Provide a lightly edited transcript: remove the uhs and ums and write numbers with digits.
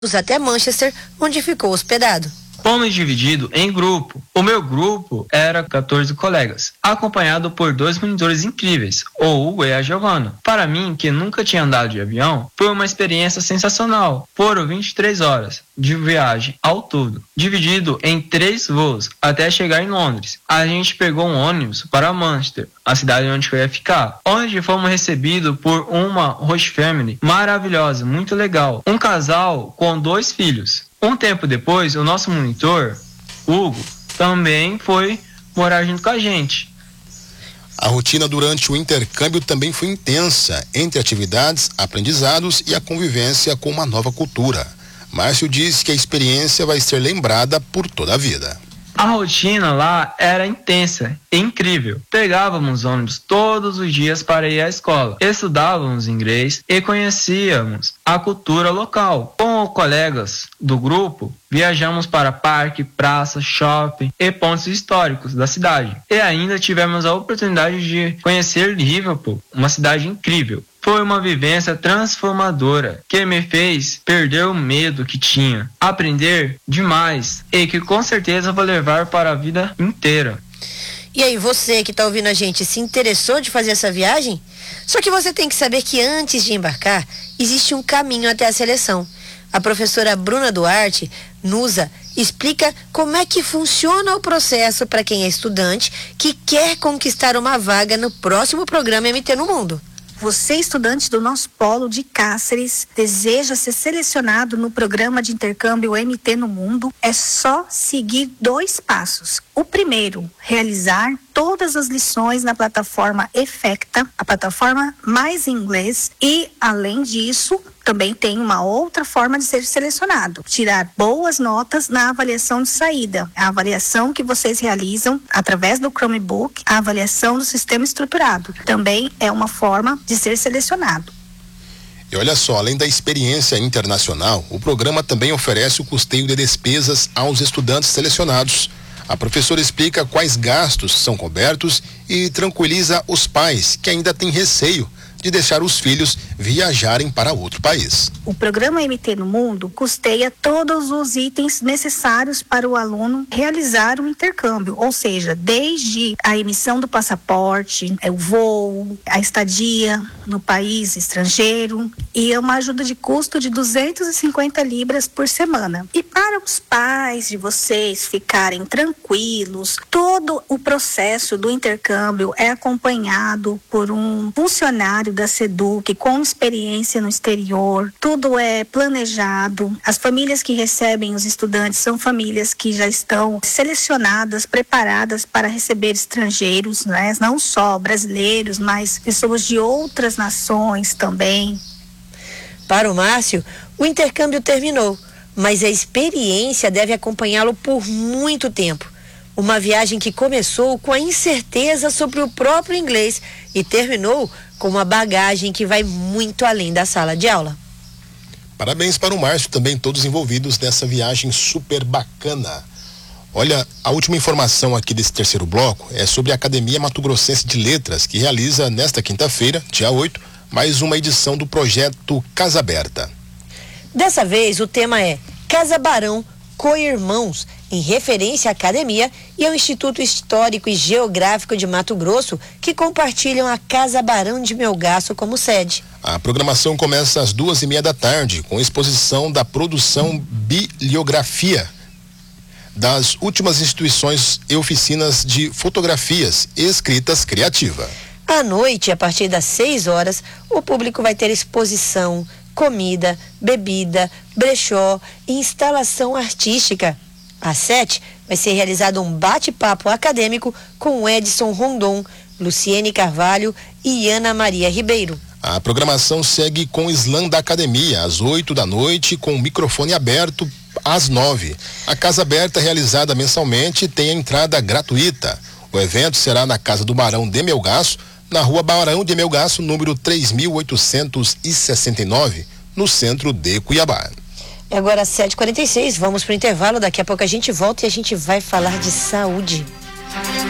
até Manchester, onde ficou hospedado. Fomos divididos em grupo. O meu grupo era 14 colegas, acompanhado por 2 monitores incríveis, o Hugo e a Giovana. Para mim, que nunca tinha andado de avião, foi uma experiência sensacional. Foram 23 horas de viagem ao todo, dividido em 3 voos, até chegar em Londres. A gente pegou um ônibus para Manchester, a cidade onde eu ia ficar, onde fomos recebidos por uma host family maravilhosa, muito legal. Um casal com 2 filhos. Um tempo depois, o nosso monitor, Hugo, também foi morar junto com a gente. A rotina durante o intercâmbio também foi intensa, entre atividades, aprendizados e a convivência com uma nova cultura. Márcio diz que a experiência vai ser lembrada por toda a vida. A rotina lá era intensa e incrível. Pegávamos ônibus todos os dias para ir à escola, estudávamos inglês e conhecíamos a cultura local. Com os colegas do grupo, viajamos para parque, praça, shopping e pontos históricos da cidade. E ainda tivemos a oportunidade de conhecer Liverpool, uma cidade incrível. Foi uma vivência transformadora que me fez perder o medo que tinha, aprender demais e que com certeza vou levar para a vida inteira. E aí, você que está ouvindo a gente, se interessou de fazer essa viagem? Só que você tem que saber que antes de embarcar, existe um caminho até a seleção. A professora Bruna Duarte, NUSA, explica como é que funciona o processo para quem é estudante que quer conquistar uma vaga no próximo programa MT no Mundo. Você, estudante do nosso polo de Cáceres, deseja ser selecionado no programa de intercâmbio MT no Mundo? É só seguir 2 passos. O primeiro, realizar todas as lições na plataforma Efecta, a plataforma mais em inglês, e, além disso, também tem uma outra forma de ser selecionado: tirar boas notas na avaliação de saída, a avaliação que vocês realizam através do Chromebook, a avaliação do sistema estruturado. Também é uma forma de ser selecionado. E olha só, além da experiência internacional, o programa também oferece o custeio de despesas aos estudantes selecionados. A professora explica quais gastos são cobertos e tranquiliza os pais que ainda têm receio de deixar os filhos viajarem para outro país. O programa MT no Mundo custeia todos os itens necessários para o aluno realizar o intercâmbio, ou seja, desde a emissão do passaporte, o voo, a estadia no país estrangeiro, e é uma ajuda de custo de 250 libras por semana. E para os pais de vocês ficarem tranquilos, todo o processo do intercâmbio é acompanhado por um funcionário da SEDUC com experiência no exterior. Tudo é planejado. As famílias que recebem os estudantes são famílias que já estão selecionadas, preparadas para receber estrangeiros, né? Não só brasileiros, mas pessoas de outras nações também. Para o Márcio, o intercâmbio terminou, mas a experiência deve acompanhá-lo por muito tempo. Uma viagem que começou com a incerteza sobre o próprio inglês e terminou com uma bagagem que vai muito além da sala de aula. Parabéns para o Márcio, também todos envolvidos nessa viagem super bacana. Olha, a última informação aqui desse terceiro bloco é sobre a Academia Mato Grossense de Letras, que realiza nesta quinta-feira, dia 8, mais uma edição do projeto Casa Aberta. Dessa vez o tema é Casa Barão Co-Irmãos, em referência à academia e ao Instituto Histórico e Geográfico de Mato Grosso, que compartilham a Casa Barão de Melgaço como sede. A programação começa às 2:30 da tarde, com exposição da produção Bibliografia das últimas instituições e oficinas de fotografias e escritas criativa. À noite, a partir das 6 horas, o público vai ter exposição, comida, bebida, brechó e instalação artística. Às 7, vai ser realizado um bate-papo acadêmico com Edson Rondon, Luciene Carvalho e Ana Maria Ribeiro. A programação segue com o Slam da Academia, às 8 da noite, com o microfone aberto às 9. A Casa Aberta, realizada mensalmente, tem a entrada gratuita. O evento será na Casa do Barão de Melgaço, na Rua Barão de Melgaço, número 3.869, no centro de Cuiabá. É agora 7h46, vamos para o intervalo, daqui a pouco a gente volta e a gente vai falar de saúde.